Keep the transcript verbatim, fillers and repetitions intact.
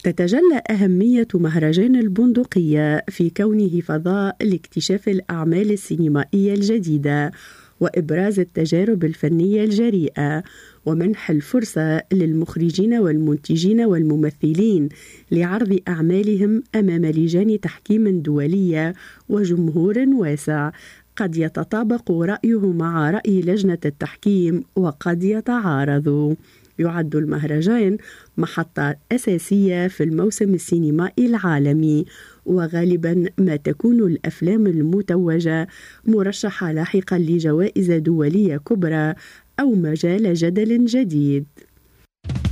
تتجلى أهمية مهرجان البندقية في كونه فضاء لاكتشاف الأعمال السينمائية الجديدة وإبراز التجارب الفنية الجريئة ومنح الفرصة للمخرجين والمنتجين والممثلين لعرض أعمالهم أمام لجان تحكيم دولية وجمهور واسع قد يتطابق رأيه مع رأي لجنة التحكيم وقد يتعارض. يعد المهرجان محطة أساسية في الموسم السينمائي العالمي، وغالبا ما تكون الأفلام المتوجة مرشحة لاحقا لجوائز دولية كبرى أو مجال جدل جديد.